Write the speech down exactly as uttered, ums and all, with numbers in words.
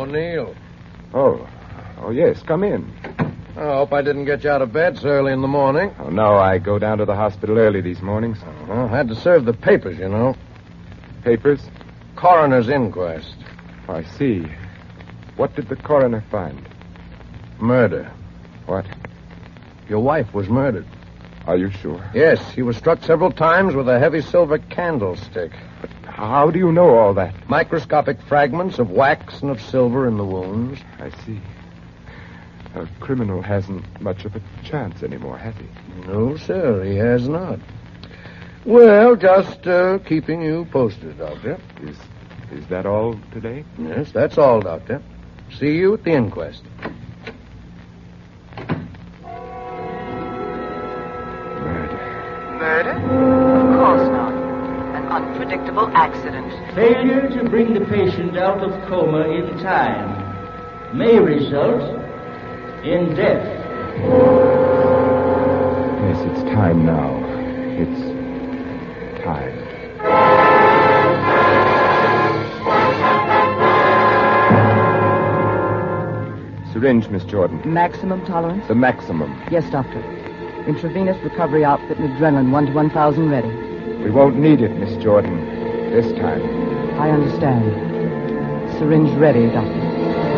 O'Neill. Oh. Oh, yes. Come in. I hope I didn't get you out of bed so early in the morning. Oh, no. I go down to the hospital early these mornings. Well, had to serve the papers, you know. Papers? Coroner's inquest. I see. What did the coroner find? Murder. What? Your wife was murdered. Are you sure? Yes, she was struck several times with a heavy silver candlestick. But how do you know all that? Microscopic fragments of wax and of silver in the wounds. I see. A criminal hasn't much of a chance anymore, has he? No, sir, he has not. Well, just uh, keeping you posted, Doctor. Is is that all today? Yes, that's all, Doctor. See you at the inquest. Murder? Of course not. An unpredictable accident. Failure to bring the patient out of coma in time may result in death. Yes, it's time now. It's time. Syringe, Miss Jordan. Maximum tolerance? The maximum. Yes, doctor. Intravenous recovery outfit and adrenaline one to one thousand ready. We won't need it, Miss Jordan. This time. I understand. Syringe ready, doctor.